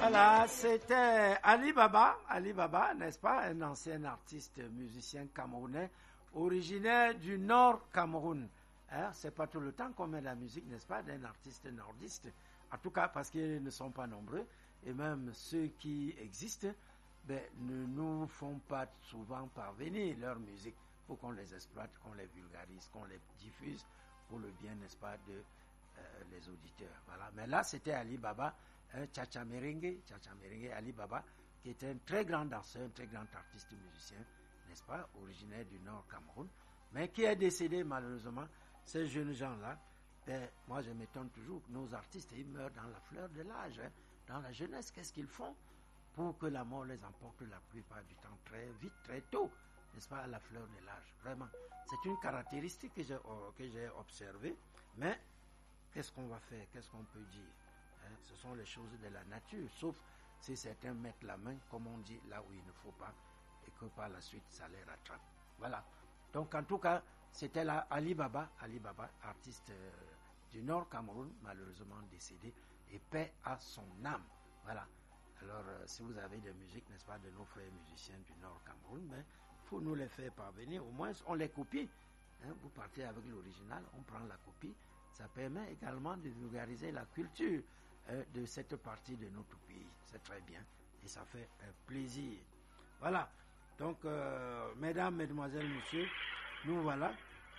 Voilà, c'était Ali Baba, n'est-ce pas, un ancien artiste musicien camerounais, originaire du Nord Cameroun. Hein, c'est pas tout le temps qu'on met la musique, n'est-ce pas, d'un artiste nordiste. En tout cas, parce qu'ils ne sont pas nombreux, et même ceux qui existent, ne nous font pas souvent parvenir leur musique. Il faut qu'on les exploite, qu'on les vulgarise, qu'on les diffuse pour le bien, n'est-ce pas, de les auditeurs. Voilà. Mais là, c'était Ali Baba, Chacha Merengue, Ali Baba, qui était un très grand danseur, un très grand artiste musicien, n'est-ce pas, originaire du Nord Cameroun, mais qui est décédé malheureusement. Ces jeunes gens-là, moi je m'étonne toujours que nos artistes, ils meurent dans la fleur de l'âge, hein, dans la jeunesse. Qu'est-ce qu'ils font pour que la mort les emporte la plupart du temps très vite, très tôt, n'est-ce pas, à la fleur de l'âge. Vraiment, c'est une caractéristique que j'ai observée, mais qu'est-ce qu'on va faire, qu'est-ce qu'on peut dire, hein? Ce sont les choses de la nature, sauf si certains mettent la main, comme on dit, là où il ne faut pas, et que par la suite, ça les rattrape. Voilà. Donc, en tout cas, c'était là Ali Baba, artiste du Nord Cameroun, malheureusement décédé, et paix à son âme. Voilà. Alors, si vous avez des musiques, n'est-ce pas, de nos frères musiciens du Nord Cameroun, mais il faut nous les faire parvenir. Au moins, on les copie. Hein, vous partez avec l'original, on prend la copie. Ça permet également de vulgariser la culture de cette partie de notre pays. C'est très bien et ça fait plaisir. Voilà. Donc, mesdames, mesdemoiselles, messieurs, nous voilà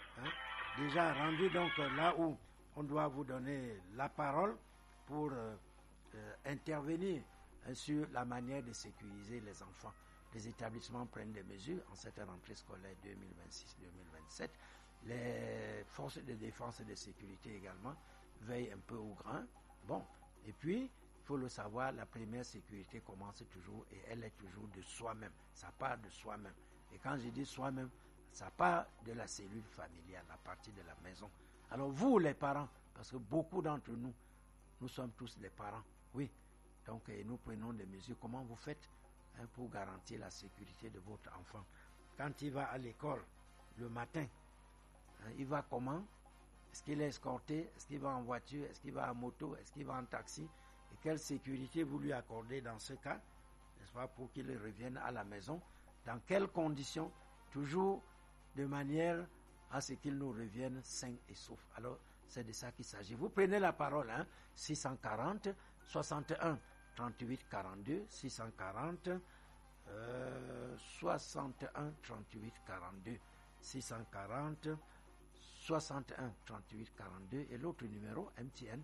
déjà rendus donc là où on doit vous donner la parole pour intervenir sur la manière de sécuriser les enfants. Les établissements prennent des mesures en cette rentrée scolaire 2026-2027. Les forces de défense et de sécurité également veillent un peu au grain. Bon, et puis, il faut le savoir, la première sécurité commence toujours et elle est toujours de soi-même. Ça part de soi-même. Et quand je dis soi-même, ça part de la cellule familiale, à partir de la maison. Alors vous, les parents, parce que beaucoup d'entre nous, nous sommes tous des parents, oui. Donc, nous prenons des mesures. Comment vous faites pour garantir la sécurité de votre enfant? Quand il va à l'école le matin, il va comment? Est-ce qu'il est escorté? Est-ce qu'il va en voiture? Est-ce qu'il va en moto? Est-ce qu'il va en taxi? Et quelle sécurité vous lui accordez dans ce cas? N'est-ce pas, pour qu'il revienne à la maison? Dans quelles conditions? Toujours de manière à ce qu'il nous revienne sain et sauf. Alors, c'est de ça qu'il s'agit. Vous prenez la parole, 640 61 38 42, 640 61 38 42, 640 61 38 42 et l'autre numéro MTN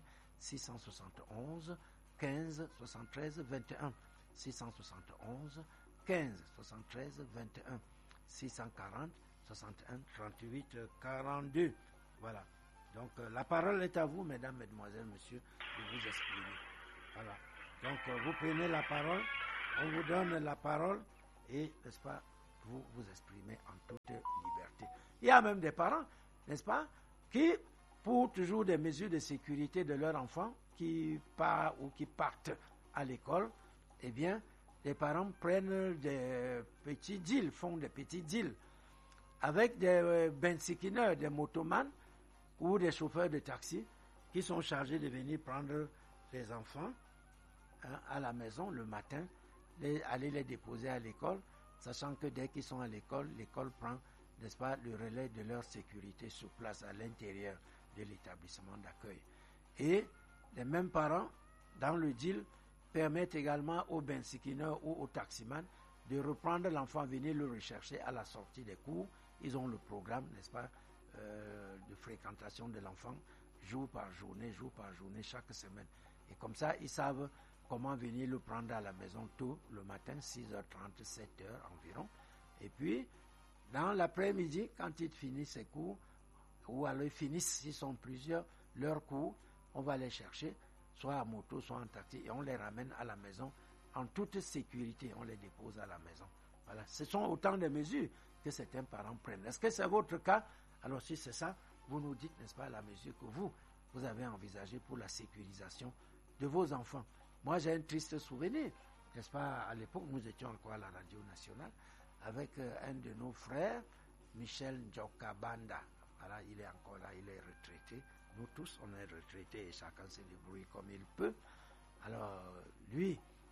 671 15 73 21, 671 15 73 21, 640 61 38 42. Voilà. Donc la parole est à vous, mesdames, mesdemoiselles, messieurs, de vous exprimer. Voilà. Donc vous prenez la parole, on vous donne la parole et, n'est-ce pas, vous vous exprimez en toute liberté. Il y a même des parents, n'est-ce pas, qui, pour toujours des mesures de sécurité de leur enfant, qui part ou qui partent à l'école, eh bien, les parents prennent des petits deals, font des petits deals avec des bensikineurs, des motomans ou des chauffeurs de taxi qui sont chargés de venir prendre les enfants à la maison le matin, aller les déposer à l'école, sachant que dès qu'ils sont à l'école prend, n'est-ce pas, le relais de leur sécurité sur place à l'intérieur de l'établissement d'accueil. Et les mêmes parents, dans le deal, permettent également aux bensikineurs ou aux taximans de reprendre l'enfant, venir le rechercher à la sortie des cours. Ils ont le programme, n'est-ce pas, de fréquentation de l'enfant, jour par journée, chaque semaine. Et comme ça, ils savent comment venir le prendre à la maison tôt le matin, 6h30, 7h environ. Et puis, dans l'après-midi, quand ils finissent ses cours, ou alors ils finissent, s'ils sont plusieurs, leurs cours, on va les chercher, soit en moto, soit en taxi, et on les ramène à la maison en toute sécurité. On les dépose à la maison. Voilà. Ce sont autant de mesures que certains parents prennent. Est-ce que c'est votre cas? Alors si c'est ça, vous nous dites, n'est-ce pas, la mesure que vous avez envisagée pour la sécurisation de vos enfants. Moi, j'ai un triste souvenir, n'est-ce pas, à l'époque, nous étions encore à la radio nationale, avec un de nos frères, Michel Njokabanda. Voilà, il est encore là, il est retraité. Nous tous, on est retraités et chacun se débrouille comme il peut. Alors, lui,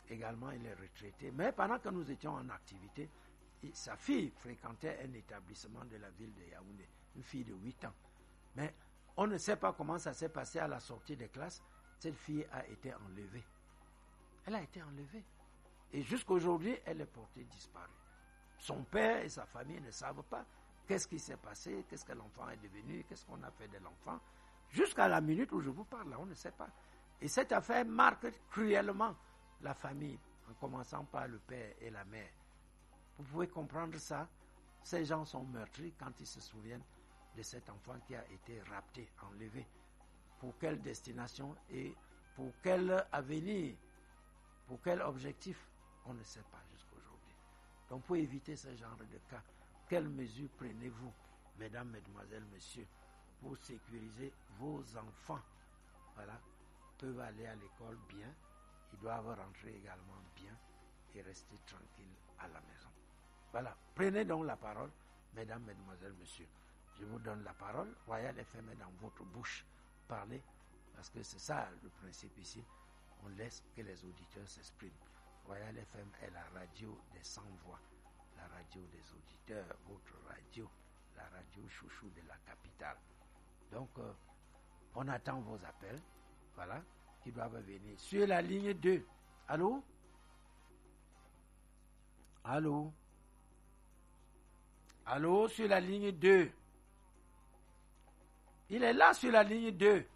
également, il est retraité. Mais pendant que nous étions en activité, sa fille fréquentait un établissement de la ville de Yaoundé, une fille de 8 ans. Mais on ne sait pas comment ça s'est passé à la sortie des classes. Cette fille a été enlevée. Elle a été enlevée. Et jusqu'aujourd'hui, elle est portée disparue. Son père et sa famille ne savent pas qu'est-ce qui s'est passé, qu'est-ce que l'enfant est devenu, qu'est-ce qu'on a fait de l'enfant. Jusqu'à la minute où je vous parle, là, on ne sait pas. Et cette affaire marque cruellement la famille, en commençant par le père et la mère. Vous pouvez comprendre ça. Ces gens sont meurtris quand ils se souviennent de cet enfant qui a été rapté, enlevé. Pour quelle destination et pour quel avenir, pour quel objectif, on ne sait pas jusqu'aujourd'hui. Donc pour éviter ce genre de cas, quelles mesures prenez-vous, mesdames, mesdemoiselles, messieurs, pour sécuriser vos enfants? Voilà, ils peuvent aller à l'école bien, ils doivent rentrer également bien et rester tranquilles à la maison. Voilà, prenez donc la parole, mesdames, mesdemoiselles, messieurs. Je vous donne la parole. Royal FM est dans votre bouche. Parlez, parce que c'est ça le principe ici. On laisse que les auditeurs s'expriment. Royal FM est la radio des sans-voix, la radio des auditeurs, votre radio, la radio chouchou de la capitale. Donc, on attend vos appels, voilà, qui doivent venir. Sur la ligne 2. Allô? Allô? Allô, sur la ligne 2. Il est là sur la ligne 2.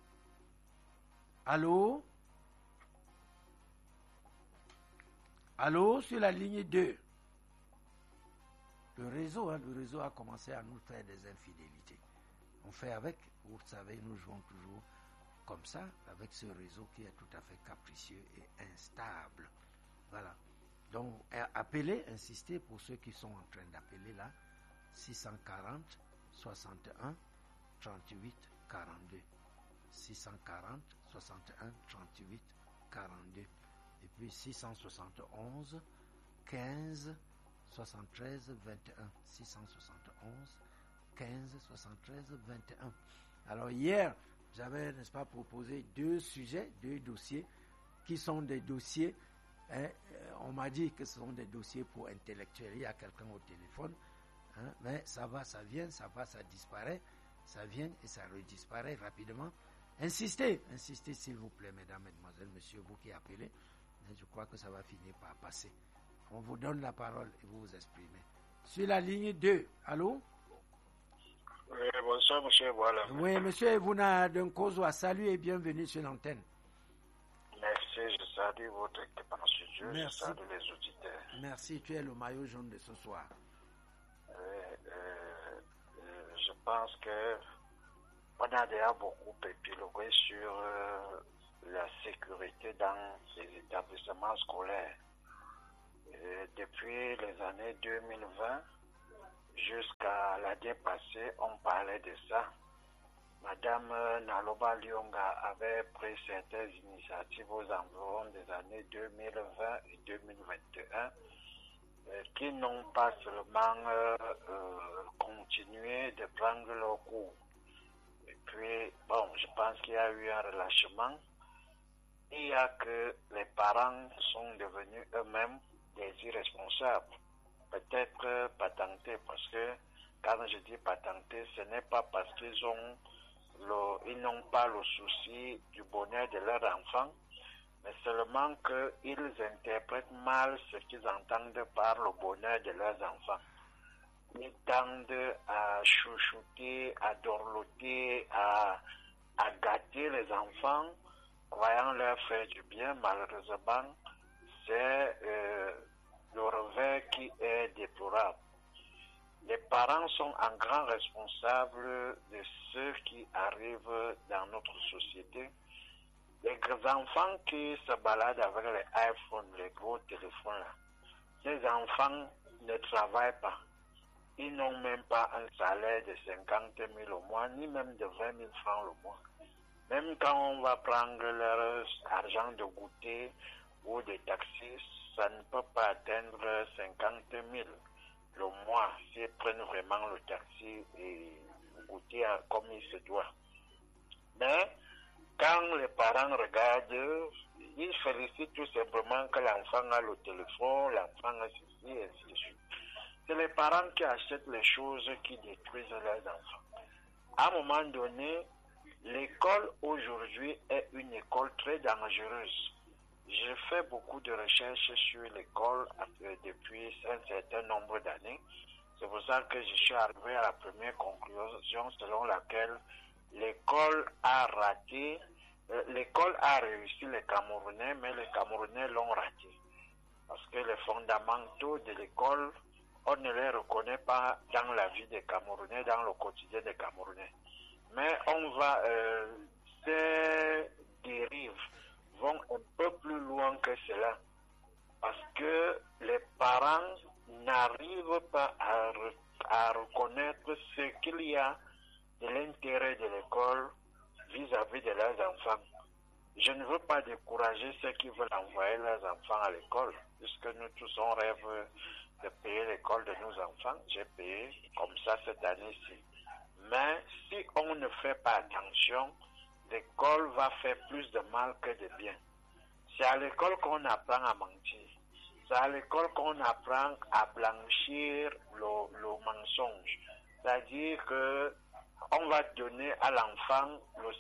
Allô? Allô, sur la ligne 2. Le réseau a commencé à nous faire des infidélités. On fait avec, vous savez, nous jouons toujours comme ça, avec ce réseau qui est tout à fait capricieux et instable. Voilà. Donc, appelez, insistez pour ceux qui sont en train d'appeler là, 640 61 38 42. 640 61 38 42. Et puis 671 15 73 21. 671 15 73 21. Alors hier, j'avais, n'est-ce pas, proposé deux sujets, deux dossiers qui sont des dossiers, on m'a dit que ce sont des dossiers pour intellectuels. Il y a quelqu'un au téléphone, mais ça va, ça vient, ça va, ça disparaît, ça vient et ça redisparaît rapidement. Insistez s'il vous plaît, mesdames, mesdemoiselles, messieurs, vous qui appelez. Je crois que ça va finir par passer. On vous donne la parole et vous vous exprimez. Sur la ligne 2, allô? Oui, bonsoir, monsieur. Voilà. Oui, monsieur Evuna Dunkozo, salut et bienvenue sur l'antenne. Merci, je salue votre équipe en studio, je salue les auditeurs. Merci, tu es le maillot jaune de ce soir. Je pense que on a déjà beaucoup épilogué sur la sécurité dans les établissements scolaires. Depuis les années 2020 jusqu'à l'année passée, on parlait de ça. Madame Naloba Lyonga avait pris certaines initiatives aux environs des années 2020 et 2021 qui n'ont pas seulement continué de prendre leur cours. Et puis, bon, je pense qu'il y a eu un relâchement. Il y a que les parents sont devenus eux-mêmes des irresponsables. Peut-être patentés, parce que quand je dis patentés, ce n'est pas parce qu'ils n'ont pas le souci du bonheur de leurs enfants, mais seulement qu'ils interprètent mal ce qu'ils entendent par le bonheur de leurs enfants. Ils tendent à chouchouter, à dorloter, à gâter les enfants, croyant leur faire du bien. Malheureusement, c'est le revers qui est déplorable. Les parents sont en grand responsables de ce qui arrive dans notre société. Les enfants qui se baladent avec les iPhones, les gros téléphones là, ces enfants ne travaillent pas. Ils n'ont même pas un salaire de 50 000 au mois, ni même de 20 000 francs le mois. Même quand on va prendre leur argent de goûter ou de taxis, ça ne peut pas atteindre 50 000 le mois s'ils prennent vraiment le taxi et goûter comme il se doit. Mais quand les parents regardent, Ils félicitent tout simplement que l'enfant a le téléphone, l'enfant a ceci, et ainsi de suite. C'est les parents qui achètent les choses qui détruisent leurs enfants. À un moment donné, l'école aujourd'hui est une école très dangereuse. J'ai fait beaucoup de recherches sur l'école depuis un certain nombre d'années. C'est pour ça que je suis arrivé à la première conclusion selon laquelle l'école a raté, l'école a réussi les Camerounais, mais les Camerounais l'ont raté. Parce que les fondamentaux de l'école, on ne les reconnaît pas dans la vie des Camerounais, dans le quotidien des Camerounais. Mais on va, ces dérives vont un peu plus loin que cela. Parce que les parents n'arrivent pas à reconnaître ce qu'il y a de l'intérêt de l'école vis-à-vis de leurs enfants. Je ne veux pas décourager ceux qui veulent envoyer leurs enfants à l'école, puisque nous tous on rêve de payer l'école de nos enfants. J'ai payé comme ça cette année-ci. Mais si on ne fait pas attention, l'école va faire plus de mal que de bien. C'est à l'école qu'on apprend à mentir. C'est à l'école qu'on apprend à blanchir le mensonge. C'est-à-dire que on va donner à l'enfant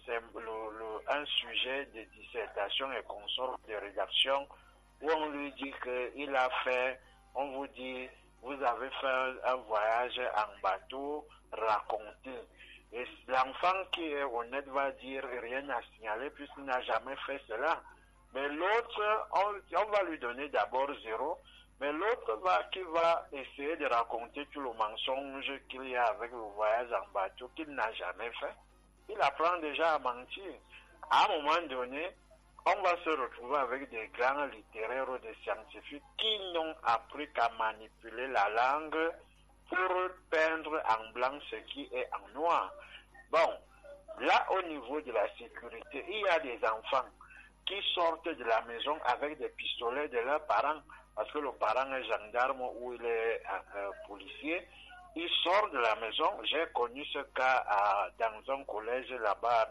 un sujet de dissertation et consort de rédaction où on lui dit qu'il a fait, on vous dit, vous avez fait un voyage en bateau, racontez. Et l'enfant qui est honnête va dire rien à signaler puisqu'il n'a jamais fait cela. Mais l'autre, on va lui donner d'abord 0, mais l'autre qui va essayer de raconter tout le mensonge qu'il y a avec le voyage en bateau qu'il n'a jamais fait. Il apprend déjà à mentir. À un moment donné, on va se retrouver avec des grands littéraires ou des scientifiques qui n'ont appris qu'à manipuler la langue pour peindre en blanc ce qui est en noir. Bon, là au niveau de la sécurité, il y a des enfants qui sortent de la maison avec des pistolets de leurs parents, parce que le parent est gendarme ou il est policier. Il sort de la maison. J'ai connu ce cas dans un collège là-bas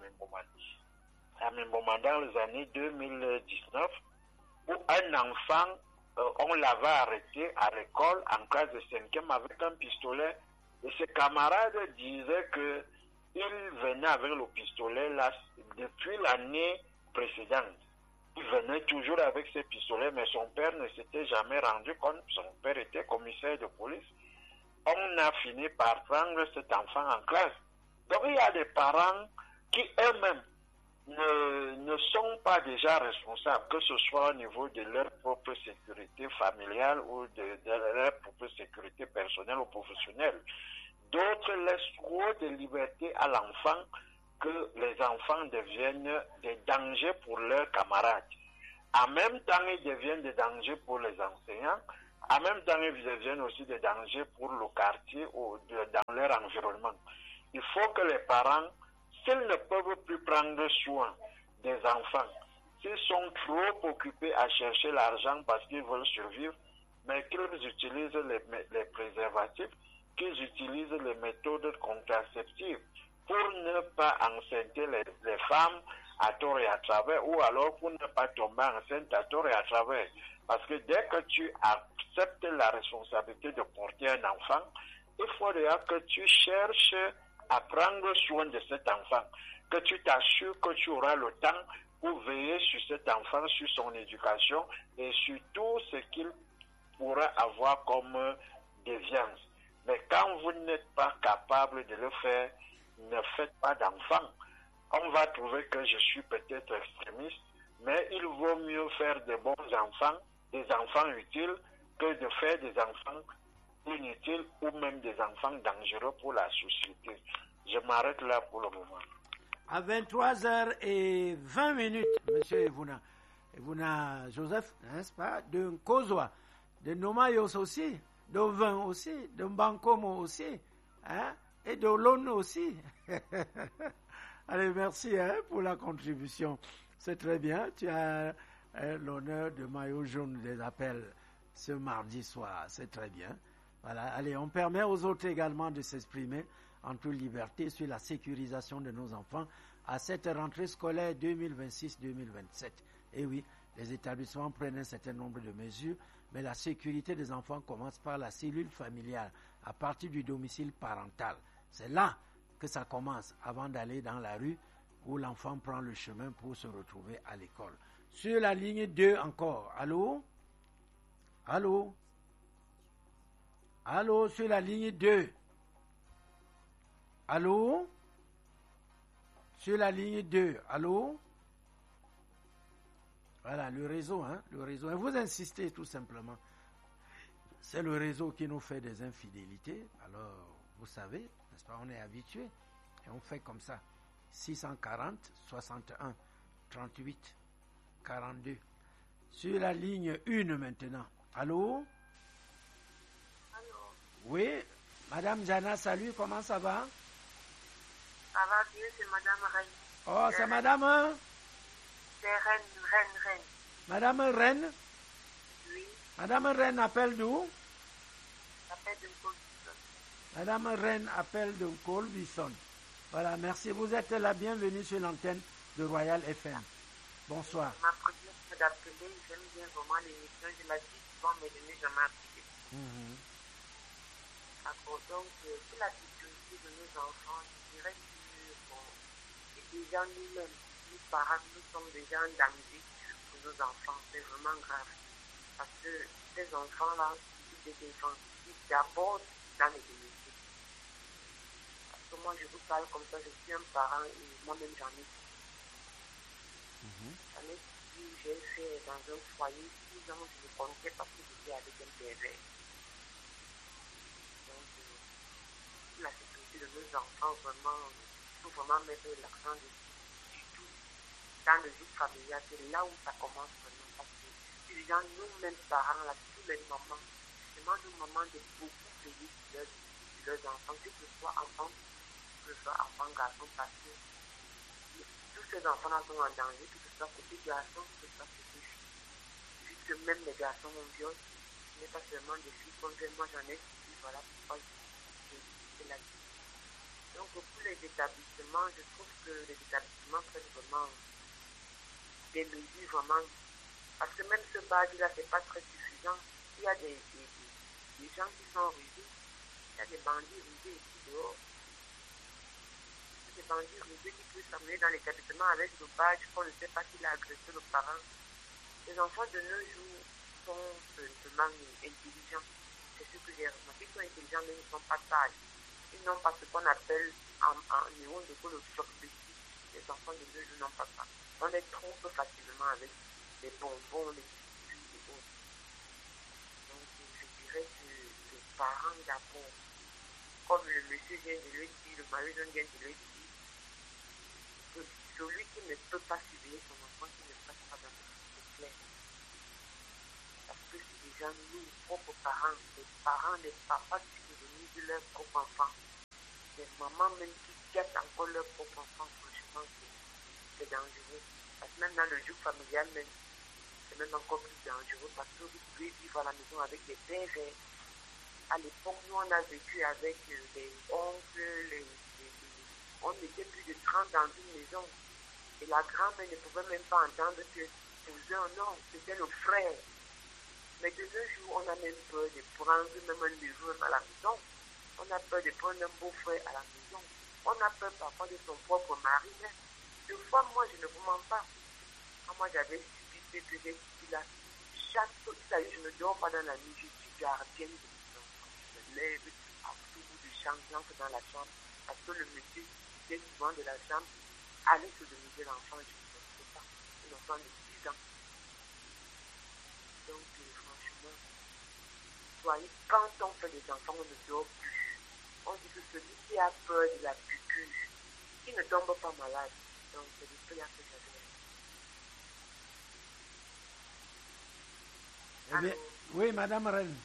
à Mimboma dans les années 2019, où un enfant, on l'avait arrêté à l'école en classe de 5e avec un pistolet, et ses camarades disaient qu'il venait avec le pistolet là depuis l'année précédente. Il venait toujours avec ses pistolets, mais son père ne s'était jamais rendu compte. Son père était commissaire de police. On a fini par prendre cet enfant en classe. Donc il y a des parents qui eux-mêmes ne sont pas déjà responsables, que ce soit au niveau de leur propre sécurité familiale ou de leur propre sécurité personnelle ou professionnelle. D'autres laissent trop de liberté à l'enfant, que les enfants deviennent des dangers pour leurs camarades. En même temps, ils deviennent des dangers pour les enseignants. En même temps, ils deviennent aussi des dangers pour le quartier ou dans leur environnement. Il faut que les parents, s'ils ne peuvent plus prendre soin des enfants, s'ils sont trop occupés à chercher l'argent parce qu'ils veulent survivre, mais qu'ils utilisent les préservatifs, qu'ils utilisent les méthodes contraceptives, pour ne pas enceinter les femmes à tort et à travers, ou alors pour ne pas tomber enceinte à tort et à travers. Parce que dès que tu acceptes la responsabilité de porter un enfant, il faudra que tu cherches à prendre soin de cet enfant, que tu t'assures que tu auras le temps pour veiller sur cet enfant, sur son éducation et sur tout ce qu'il pourra avoir comme déviance. Mais quand vous n'êtes pas capable de le faire, ne faites pas d'enfants. On va trouver que je suis peut-être extrémiste, mais il vaut mieux faire de bons enfants, des enfants utiles, que de faire des enfants inutiles ou même des enfants dangereux pour la société. Je m'arrête là pour le moment. À 23h20, M. Evuna Joseph, n'est-ce pas, de Nkozwa, de Nomayos aussi, de Vin aussi, de Mbankomo aussi, hein, et de l'ONU aussi. Allez, merci pour la contribution. C'est très bien. Tu as l'honneur de maillot jaune des appels ce mardi soir. C'est très bien. Voilà. Allez, on permet aux autres également de s'exprimer en toute liberté sur la sécurisation de nos enfants à cette rentrée scolaire 2026-2027. Et oui, Les établissements prennent un certain nombre de mesures, mais la sécurité des enfants commence par la cellule familiale, à partir du domicile parental. C'est là que ça commence, avant d'aller dans la rue, où l'enfant prend le chemin pour se retrouver à l'école. Sur la ligne 2 encore. Allô? Allô? Allô, sur la ligne 2. Allô? Sur la ligne 2. Allô? Voilà, le réseau, hein, le réseau. Et vous insistez tout simplement. C'est le réseau qui nous fait des infidélités. Alors, vous savez, n'est-ce pas, on est habitué. Et on fait comme ça. 640, 61, 38, 42. Sur la ligne 1 maintenant. Allô? Allô? Oui, Madame Jana, salut, comment ça va? Ça va bien, c'est Madame Reine. Oh, c'est Madame? Hein? C'est Reine. Madame Reine? Oui, Madame Reine appelle d'où? j'appelle de Côte. Madame Reine appelle de Colbison. Voilà, merci. Vous êtes la bienvenue sur l'antenne de Royal FM. Bonsoir. Ma première d'appeler, j'aime bien vraiment l'émission. Je la dis souvent, mais je n'ai jamais appelé. D'accord, donc, pour la sécurité de nos enfants, je dirais que, bon, et déjà nous-mêmes, nous parents, nous sommes déjà en danger pour nos enfants. C'est vraiment grave. Parce que ces enfants-là, c'est des enfants qui d'abord dans les domiciles. Parce que moi, je vous parle comme ça, je suis un parent et moi-même j'en ai. J'en ai vu, j'ai fait dans un foyer 6 ans, je me comptais parce que j'étais avec un pervers. Donc, la sécurité de nos enfants, vraiment, il faut vraiment mettre l'accent du tout dans le vie familial. C'est là où ça commence vraiment. Parce que les gens, nous-mêmes parents, là, tous les mamans, vraiment nos mamans de beaucoup payer sur leurs enfants, que ce soit enfants, que ce soit enfants, garçons, parce que tous ces enfants-là sont en danger, que ce soit côté garçon, que ce soit côté fille. Puisque même les garçons ont viol, ce n'est pas seulement des filles qu'on vient, moi j'en ai suivi, voilà pourquoi c'est la vie. Donc pour les établissements, je trouve que les établissements prennent vraiment des mesures vraiment, parce que même ce badge-là, c'est pas très suffisant. Il y a des gens qui sont rusés, il y a des bandits rusés ici dehors. Des bandits rusés qui peuvent s'amener dans l'établissement avec le badge qu'on ne sait pas qu'il a agressé le parent. Les enfants de nos jours sont simplement intelligents. C'est ce que j'ai remarqué. Ils sont intelligents, mais ils ne sont pas sages. Ils n'ont pas ce qu'on appelle en néon de le surpétit. Les enfants de nos jours n'ont pas ça. On les trompe facilement avec des bonbons, les biscuits et autres. Donc je dirais que les parents d'abord, comme le monsieur vient de le dire, le mari vient de le dire, que celui qui ne peut pas surveiller son enfant, qui ne passe pas dans le clair. Parce que c'est déjà nous, propres parents, les papas qui sont devenus de leurs propres enfants, les mamans même qui gâtent encore leurs propres enfants, franchement, c'est dangereux. Parce que même dans le jour familial, même, c'est même encore plus dangereux parce que vous pouvez vivre à la maison avec des pervers. À l'époque, nous, on a vécu avec les oncles, on était plus de 30 dans une maison. Et la grand-mère ne pouvait même pas entendre que cousin, non, c'était le frère. Mais de nos jours, on a même peur de prendre même un neveu à la maison. On a peur de prendre un beau-frère à la maison. On a peur parfois de son propre mari. Mais deux fois, moi, je ne vous mens pas. Quand moi, j'avais subi ce que j'ai subi là, chaque fois que je ne dors pas dans la nuit, je suis gardienne de mes enfants. Je me lève à tout bout de chambre, j'entre dans la chambre. Parce que le monsieur qui est souvent de la chambre allait se demander l'enfant, je ne sais pas. Un enfant de 6 ans. Donc, franchement, voyez, quand on fait des enfants, on ne dort plus. On dit que celui qui a peur de la piqûre, il ne tombe pas malade. Donc, c'est le peu là que j'avais. Eh bien, oui, Madame Reine.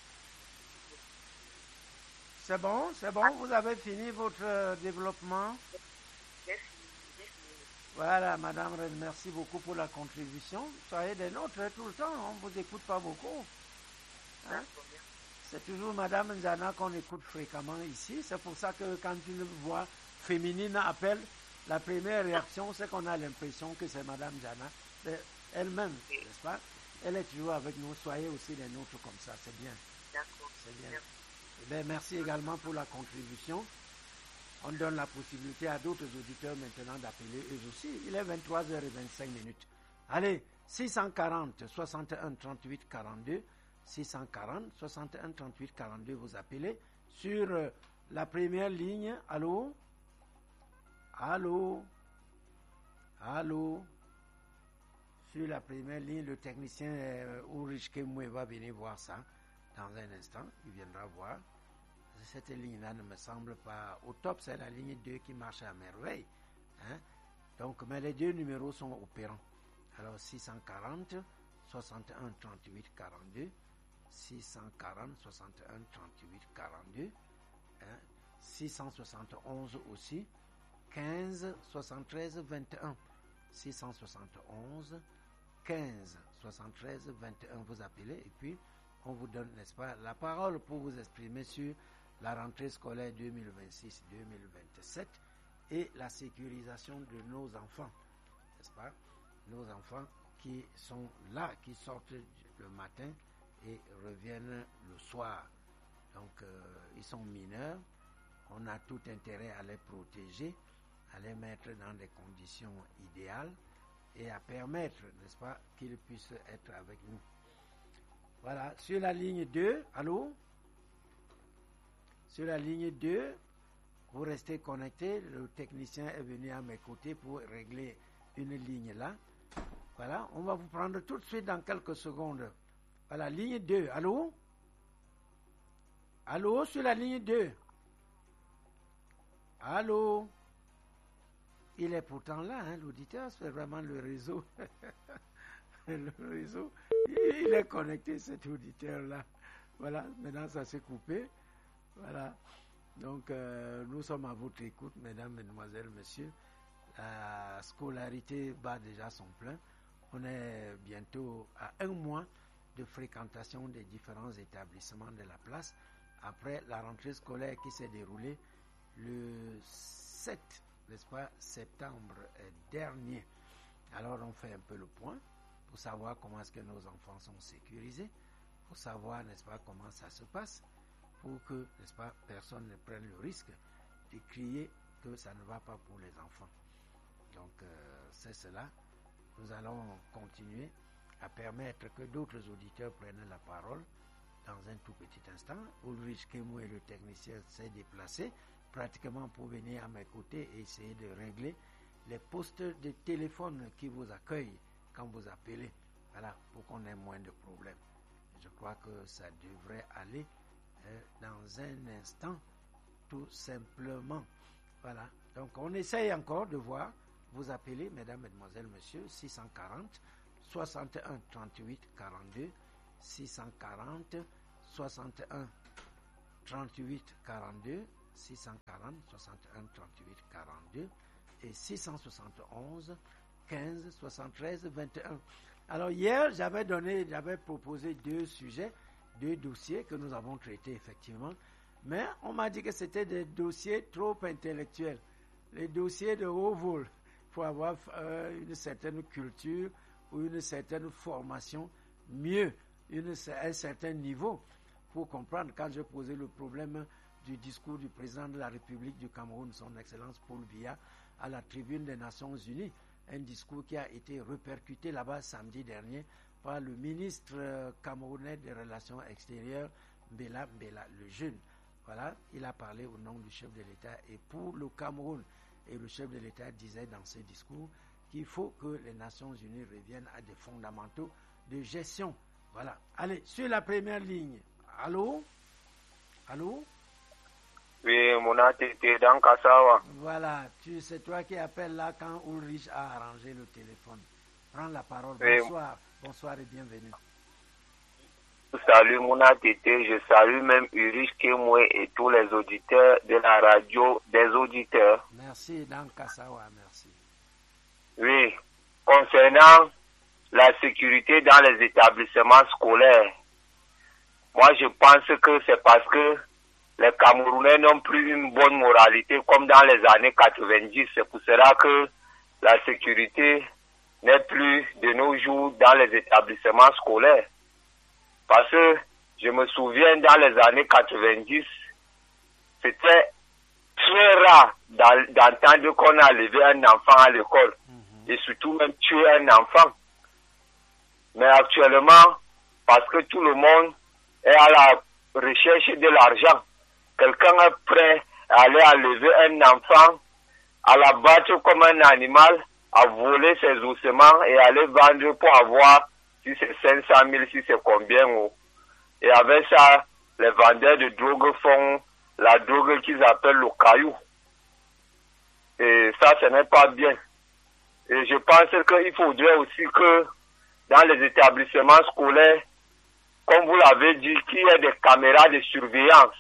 C'est bon, vous avez fini votre développement. J'ai fini. Voilà, Madame Reine, merci beaucoup pour la contribution. Soyez des nôtres tout le temps, on ne vous écoute pas beaucoup. Hein? C'est toujours Madame Nzana qu'on écoute fréquemment ici. C'est pour ça que quand une voix féminine appelle, la première réaction, c'est qu'on a l'impression que c'est Madame Nzana. elle-même, n'est-ce pas? Elle est toujours avec nous. Soyez aussi les nôtres comme ça. C'est bien. D'accord. C'est bien. Eh bien, merci également pour la contribution. On donne la possibilité à d'autres auditeurs maintenant d'appeler eux aussi. Il est 23h25. Allez, 640 61 38 42. 640 61 38 42. Vous appelez sur la première ligne. Allô? Allô? Allô? Sur la première ligne, le technicien Ulrich Kemwe va venir voir ça dans un instant. Il viendra voir. Cette ligne-là ne me semble pas au top. C'est la ligne 2 qui marche à merveille. Hein? Donc, mais les deux numéros sont opérants. Alors, 640 61 38 42. 640 61 38 42. Hein? 671 aussi. 15 73 21. 671 15 73 21. Vous appelez et puis on vous donne, n'est-ce pas, la parole pour vous exprimer sur la rentrée scolaire 2026-2027 et la sécurisation de nos enfants, n'est-ce pas? Nos enfants qui sont là, qui sortent le matin et reviennent le soir. Donc, ils sont mineurs. On a tout intérêt à les protéger, à les mettre dans des conditions idéales et à permettre, n'est-ce pas, qu'ils puissent être avec nous. Voilà, sur la ligne 2, allô? Sur la ligne 2, vous restez connecté. Le technicien est venu à mes côtés pour régler une ligne là. Voilà, on va vous prendre tout de suite dans quelques secondes. Voilà, ligne 2, allô? Allô, sur la ligne 2. Allô? Il est pourtant là, hein, l'auditeur, c'est vraiment le réseau. Le réseau, il est connecté, cet auditeur-là. Voilà, maintenant ça s'est coupé. Voilà, donc nous sommes à votre écoute, mesdames, mesdemoiselles, messieurs. La scolarité bat déjà son plein. On est bientôt à 1 mois de fréquentation des différents établissements de la place après la rentrée scolaire qui s'est déroulée le 7, n'est-ce pas, septembre dernier. Alors on fait un peu le point pour savoir comment est-ce que nos enfants sont sécurisés, pour savoir, n'est-ce pas, comment ça se passe, pour que, n'est-ce pas, personne ne prenne le risque de crier que ça ne va pas pour les enfants. Donc, c'est cela. Nous allons continuer à permettre que d'autres auditeurs prennent la parole dans un tout petit instant. Ulrich Kemwe, le technicien, s'est déplacé pratiquement pour venir à mes côtés et essayer de régler les postes de téléphone qui vous accueillent quand vous appelez, voilà, pour qu'on ait moins de problèmes. Je crois que ça devrait aller dans un instant, tout simplement. Voilà, donc on essaye encore de voir. Vous appelez, mesdames, mesdemoiselles, messieurs, 640 61 38 42, 640 61 38 42, 640 61 38 42 et 671 15 73 21. Alors hier, j'avais proposé 2 sujets, 2 dossiers que nous avons traités effectivement, mais on m'a dit que c'était des dossiers trop intellectuels, les dossiers de haut vol. Il faut avoir une certaine culture ou une certaine formation, mieux, un certain niveau pour comprendre. Quand je posais le problème du discours du président de la République du Cameroun, son Excellence Paul Biya, à la tribune des Nations Unies, un discours qui a été répercuté là-bas samedi dernier par le ministre camerounais des Relations extérieures, Mbela Mbela, le jeune. Voilà, il a parlé au nom du chef de l'État et pour le Cameroun. Et le chef de l'État disait dans ce discours qu'il faut que les Nations Unies reviennent à des fondamentaux de gestion. Voilà. Allez, sur la première ligne. Allô? Allô? Oui, Mouna Tété dans Kassawa. Voilà, c'est toi qui appelles là quand Ulrich a arrangé le téléphone. Prends la parole. Oui. Bonsoir. Bonsoir et bienvenue. Salut Mouna Tété, je salue même Ulrich Kemwe et tous les auditeurs de la radio des auditeurs. Merci, dans Kassawa, merci. Oui, concernant la sécurité dans les établissements scolaires, moi je pense que c'est parce que les Camerounais n'ont plus une bonne moralité comme dans les années 90. C'est pour cela que la sécurité n'est plus de nos jours dans les établissements scolaires. Parce que je me souviens dans les années 90, c'était très rare d'entendre qu'on a levé un enfant à l'école et surtout même tuer un enfant. Mais actuellement, parce que tout le monde est à la recherche de l'argent, quelqu'un est prêt à aller enlever un enfant, à l'abattre comme un animal, à voler ses ossements et aller vendre pour avoir, si c'est 500 000, si c'est combien. Et avec ça, les vendeurs de drogue font la drogue qu'ils appellent le caillou. Et ça, ce n'est pas bien. Et je pense qu'il faudrait aussi que dans les établissements scolaires, comme vous l'avez dit, qu'il y ait des caméras de surveillance.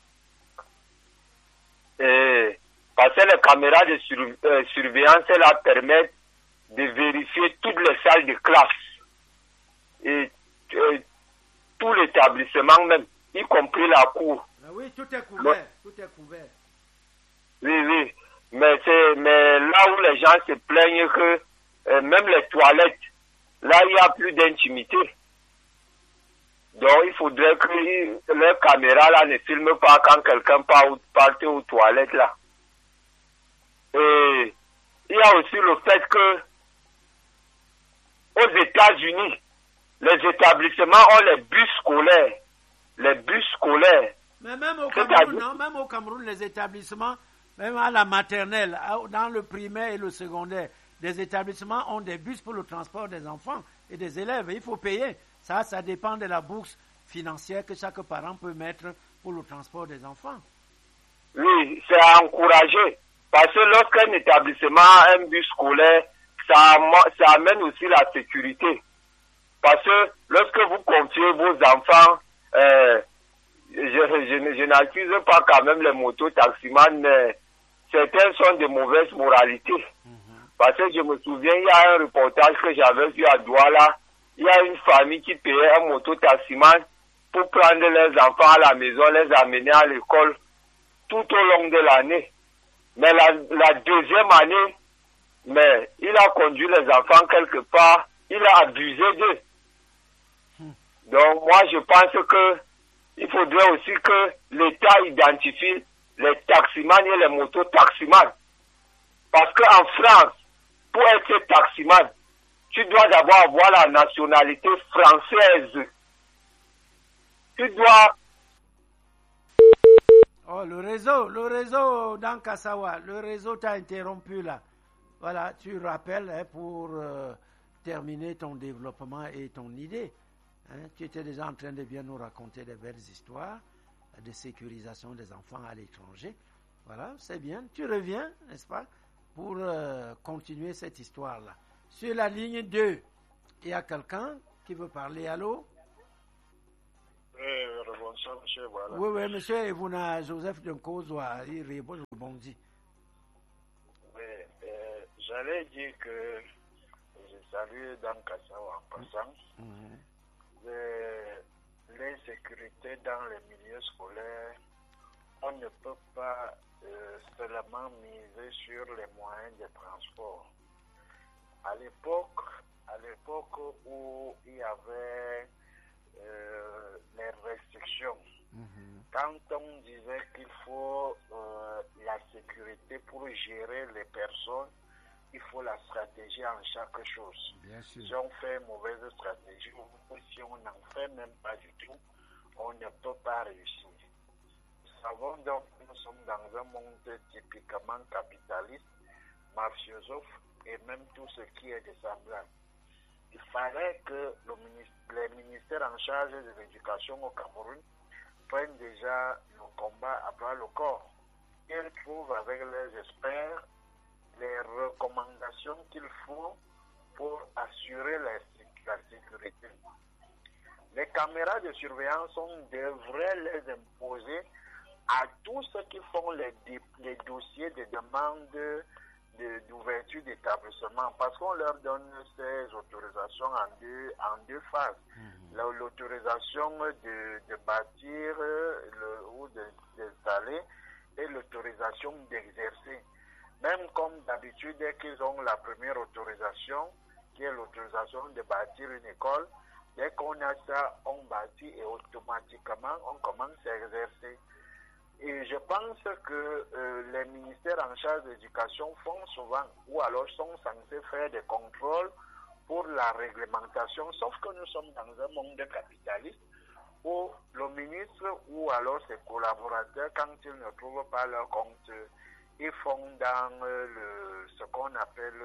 Et parce que les caméras de surveillance, elles permettent de vérifier toutes les salles de classe. Et tout l'établissement même, y compris la cour. Oui, tout est couvert. Tout est couvert. Oui. Mais là où les gens se plaignent que même les toilettes, là, il n'y a plus d'intimité. Donc, il faudrait que les caméras là ne filment pas quand quelqu'un part aux toilettes là. Et il y a aussi le fait que aux États-Unis, les établissements ont les bus scolaires. Les bus scolaires. Mais même au Cameroun, non, même au Cameroun, les établissements, même à la maternelle, dans le primaire et le secondaire, les établissements ont des bus pour le transport des enfants et des élèves. Il faut payer. Ça dépend de la bourse financière que chaque parent peut mettre pour le transport des enfants. Oui, c'est à encourager. Parce que lorsqu'un établissement a un bus scolaire, ça amène aussi la sécurité. Parce que lorsque vous confiez vos enfants, je n'accuse pas quand même les motos-taximans, mais certains sont de mauvaise moralité. Parce que je me souviens, il y a un reportage que j'avais vu à Douala, il y a une famille qui payait un moto-taximan pour prendre les enfants à la maison, les amener à l'école tout au long de l'année. Mais la deuxième année, mais il a conduit les enfants quelque part, il a abusé d'eux. Donc moi je pense que il faudrait aussi que l'État identifie les taximans et les motos-taximans. Parce qu'en France, pour être taximan, tu dois d'abord avoir la nationalité française. Tu dois... Oh, le réseau dans Kassawa, le réseau t'a interrompu là. Voilà, tu rappelles pour terminer ton développement et ton idée. Tu étais déjà en train de bien nous raconter des belles histoires de sécurisation des enfants à l'étranger. Voilà, c'est bien. Tu reviens, n'est-ce pas, pour continuer cette histoire-là. Sur la ligne 2, il y a quelqu'un qui veut parler. Allô? Bonsoir, monsieur. Voilà. Oui, monsieur Evuna Joseph Dunkozwa, il rebondit. Oui, j'allais dire que je salue Dan Kassawa en passant. L'insécurité dans les milieux scolaires, on ne peut pas seulement miser sur les moyens de transport. À l'époque où il y avait les restrictions, quand on disait qu'il faut la sécurité pour gérer les personnes, il faut la stratégie en chaque chose. Bien sûr. Si on fait une mauvaise stratégie, ou si on n'en fait même pas du tout, on ne peut pas réussir. Nous savons donc que nous sommes dans un monde typiquement capitaliste, mafioso et même tout ce qui est de semblable. Il fallait que les ministères en charge de l'éducation au Cameroun prennent déjà le combat à bras le corps. Ils trouvent avec les experts les recommandations qu'il faut pour assurer la sécurité. Les caméras de surveillance, on devrait les imposer à tous ceux qui font les dossiers de demande d'ouverture d'établissement, parce qu'on leur donne ces autorisations en deux phases. L'autorisation de bâtir ou d'installer et l'autorisation d'exercer. Même comme d'habitude, dès qu'ils ont la première autorisation, qui est l'autorisation de bâtir une école. Dès qu'on a ça, on bâtit et automatiquement, on commence à exercer. Et je pense que les ministères en charge de l'éducation font souvent, ou alors sont censés faire des contrôles pour la réglementation, sauf que nous sommes dans un monde capitaliste où le ministre ou alors ses collaborateurs, quand ils ne trouvent pas leur compte, ils font dans ce qu'on appelle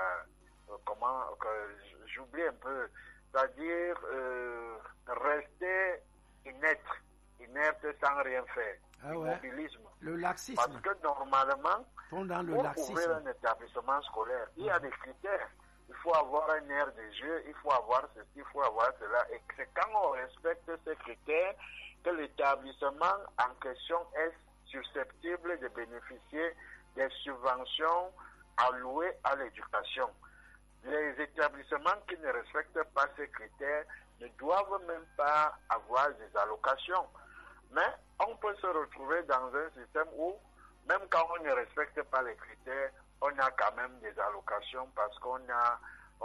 j'oublie un peu, c'est-à-dire rester inerte sans rien faire. Immobilisme. Le laxisme. Parce que normalement, pour laxisme. ouvrir un établissement scolaire, il y a des critères. Il faut avoir un air de jeu, il faut avoir ceci, il faut avoir cela. Et c'est quand on respecte ces critères que l'établissement en question est susceptible de bénéficier des subventions allouées à l'éducation. Les établissements qui ne respectent pas ces critères ne doivent même pas avoir des allocations. Mais on peut se retrouver dans un système où, même quand on ne respecte pas les critères, on a quand même des allocations parce qu'on a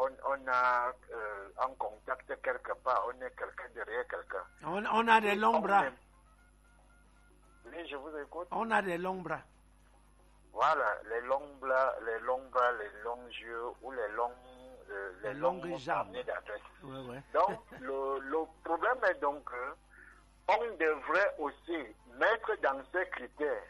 en contact quelque part, on est quelqu'un derrière quelqu'un. On a des longs bras. Oui, je vous écoute. On a des longs bras. Voilà, les longs bras, les longs yeux ou les longues jambes. Ouais. Donc, le problème est donc on devrait aussi mettre dans ces critères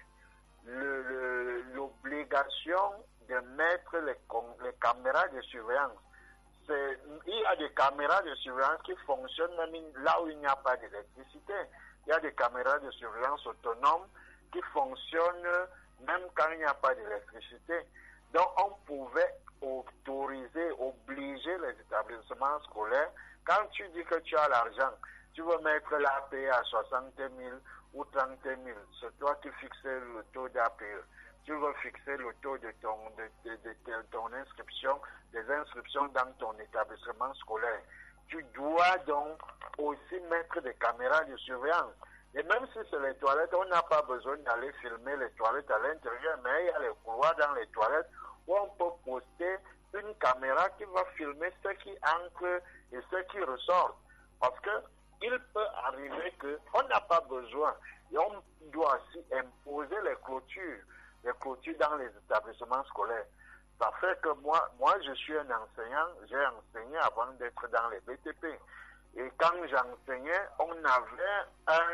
l'obligation de mettre les caméras de surveillance. Il y a des caméras de surveillance qui fonctionnent même là où il n'y a pas d'électricité. Il y a des caméras de surveillance autonomes qui fonctionnent même quand il n'y a pas d'électricité. Donc, on pouvait obliger les établissements scolaires. Quand tu dis que tu as l'argent, tu veux mettre l'APE à 60 000 ou 30 000, c'est toi qui fixes le taux d'APE. Tu veux fixer le taux de ton inscription, des inscriptions dans ton établissement scolaire. Tu dois donc aussi mettre des caméras de surveillance. Et même si c'est les toilettes, on n'a pas besoin d'aller filmer les toilettes à l'intérieur, mais il y a les couloirs dans les toilettes où on peut poster une caméra qui va filmer ce qui entre et ce qui ressort. Parce que il peut arriver qu'on n'a pas besoin et on doit aussi imposer les clôtures dans les établissements scolaires. Ça fait que moi je suis un enseignant, j'ai enseigné avant d'être dans les BTP. Et quand j'enseignais, on avait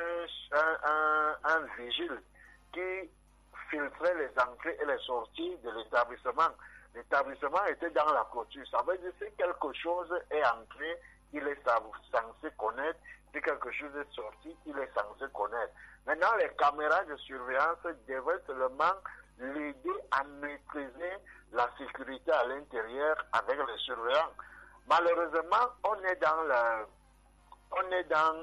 un vigile qui filtrait les entrées et les sorties de l'établissement. L'établissement était dans la clôture. Ça veut dire que si quelque chose est entré, il est censé connaître. Si quelque chose est sorti, il est censé connaître. Maintenant, les caméras de surveillance devaient seulement l'aider à maîtriser la sécurité à l'intérieur avec les surveillants. Malheureusement, on est dans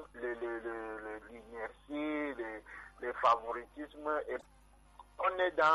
l'inertie, le favoritisme, et on est dans